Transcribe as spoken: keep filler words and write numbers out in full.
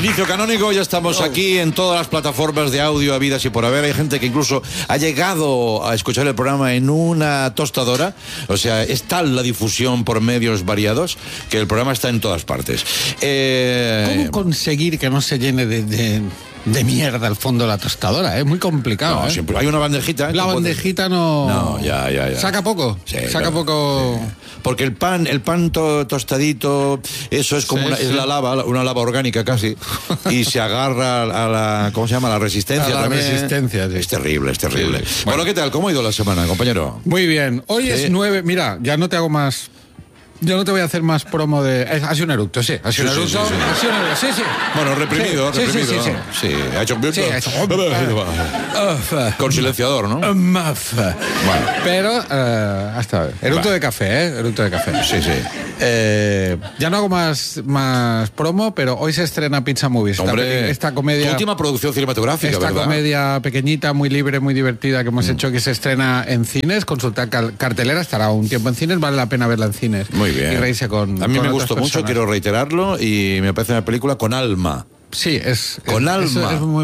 Inicio canónico, ya estamos aquí en todas las plataformas de audio habidas y por haber. Hay gente que incluso ha llegado a escuchar el programa en una tostadora. O sea, es tal la difusión por medios variados que el programa está en todas partes. Eh... ¿Cómo conseguir que no se llene de... de... de mierda al fondo de la tostadora? Es muy complicado. No, ¿eh? siempre hay una bandejita. ¿eh? La bandejita no... No, ya, ya, ya. ¿Saca poco? Sí, Saca claro, poco... Sí. Porque el pan, el pan to, tostadito, eso es como Sí, una, sí. es la lava, una lava orgánica casi, y se agarra a la, ¿cómo se llama? La resistencia A la también. resistencia, sí. Es terrible, es terrible. Sí. Bueno, Bueno. ¿qué tal? ¿Cómo ha ido la semana, compañero? Muy bien. Hoy Sí. es nueve... Mira, ya no te hago más... Yo no te voy a hacer más promo de... eh, Ha sido un eructo, sí. Ha sido Sí, un sí, eructo. sí, sí. Ha sido un eructo, sí, sí. Bueno, reprimido, Sí, sí, reprimido. sí, ¿no? sí, Sí, ha hecho... Sí, ha hecho- Con silenciador, ¿no? Maf. Bueno. Pero, eh, hasta eructo Va. de café, ¿eh? Eructo de café. Sí, sí. Eh, ya no hago más, más promo, pero hoy se estrena Pizza Movies. Esta, Hombre, esta comedia... tu última producción cinematográfica, Esta ¿verdad? comedia pequeñita, muy libre, muy divertida que hemos Mm. hecho, que se estrena en cines. Consultar cal- cartelera, estará un tiempo en cines, vale la pena verla en cines. Muy bien. Y reírse con A mí con me otras gustó mucho, personas. quiero reiterarlo, y me parece una película con alma. Sí, es... Con es- alma. es muy